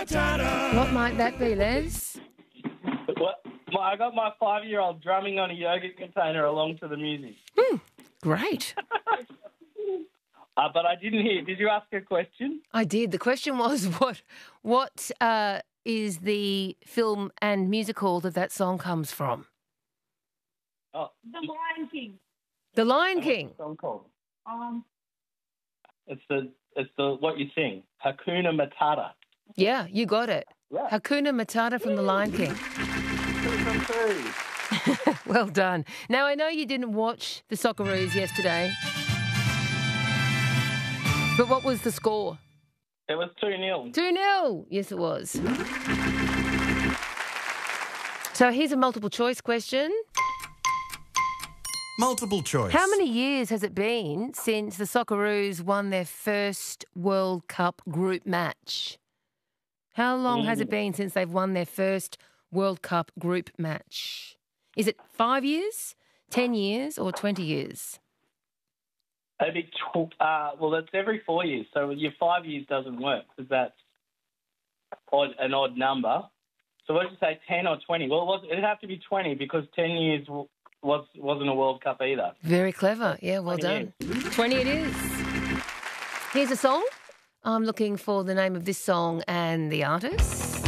Matata. What might that be, Les? What? I got my 5-year-old drumming on a yogurt container along to the music. Great. But I didn't hear. Did you ask a question? I did. The question was what is the film and musical that song comes from? Oh, The Lion King. The Lion what's King. the song called? Um, It's the what you sing. Hakuna Matata. Yeah, you got it. Yeah. Hakuna Matata from The Lion King. 2 from 2. Well done. Now, I know you didn't watch the Socceroos yesterday, but what was the score? It was 2-0. 2-0. Yes, it was. So here's a multiple choice question. Multiple choice. How many years has it been since the Socceroos won their first World Cup group match? How long has it been since they've won their first World Cup group match? Is it 5 years, 10 years, or 20 years? Maybe well, that's every 4 years. So your 5 years doesn't work because that's an odd number. So what did you say, 10 or 20? Well, it'd have to be 20 because 10 years wasn't a World Cup either. Very clever. Yeah, well done. 20 it is. Here's a song. I'm looking for the name of this song and the artist.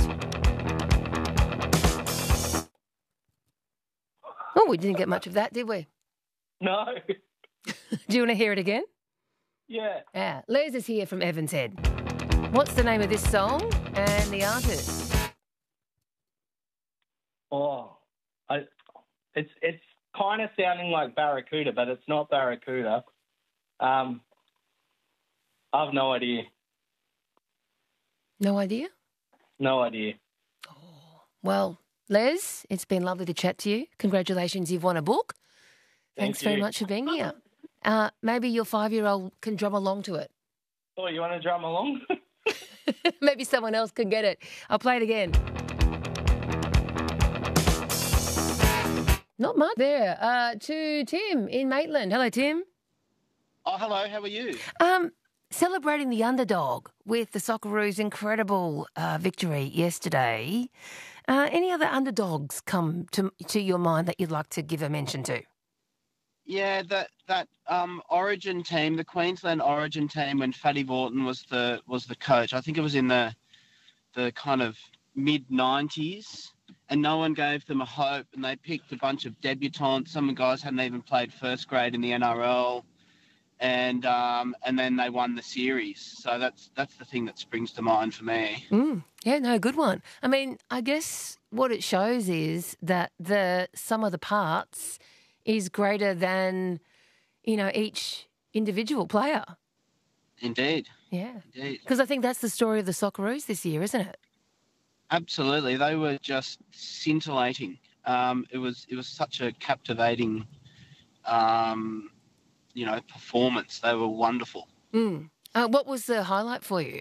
Oh, we didn't get much of that, did we? No. Do you want to hear it again? Yeah. Yeah. Les is here from Evans Head. What's the name of this song and the artist? Oh, it's kind of sounding like Barracuda, but it's not Barracuda. I've no idea. No idea? No idea. Well, Les, it's been lovely to chat to you. Congratulations, you've won a book. Thanks very much for being here. Maybe your 5-year-old can drum along to it. Oh, you want to drum along? Maybe someone else can get it. I'll play it again. Not much there. To Tim in Maitland. Hello, Tim. Oh, hello. How are you? Celebrating the underdog with the Socceroos' incredible victory yesterday. Any other underdogs come to your mind that you'd like to give a mention to? Yeah, that Origin team, the Queensland Origin team, when Fatty Vaughton was the coach. I think it was in the kind of mid-90s, and no one gave them a hope, and they picked a bunch of debutants. Some guys hadn't even played first grade in the NRL. And then they won the series. So that's the thing that springs to mind for me. Yeah, no, good one. I mean, I guess what it shows is that the sum of the parts is greater than, each individual player. Indeed. Yeah. Indeed. Because I think that's the story of the Socceroos this year, isn't it? Absolutely. They were just scintillating. It was such a captivating performance. They were wonderful. What was the highlight for you?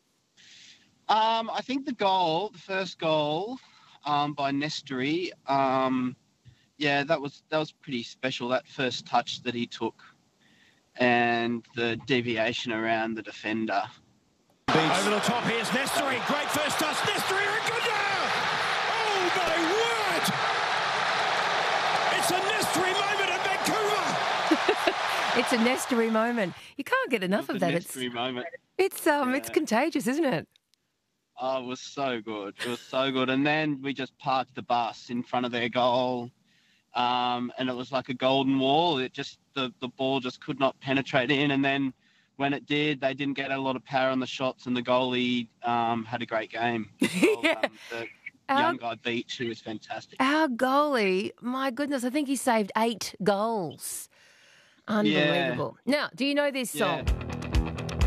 I think the first goal by Nestory, that was pretty special. That first touch that he took and the deviation around the defender. Over the top, here's Nestory. Great first touch. Nestory, oh my word! It's a Nestory moment in Vancouver. It's a Nestory moment. You can't get enough of that. Nestory moment. It's contagious, isn't it? Oh, it was so good. It was so good. And then we just parked the bus in front of their goal, and it was like a golden wall. The ball just could not penetrate in. And then when it did, they didn't get a lot of power on the shots, and the goalie had a great game. Yeah. The young guy Beach, who was fantastic. Our goalie, my goodness, I think he saved 8 goals. Unbelievable. Yeah. Now, do you know this song? Yeah.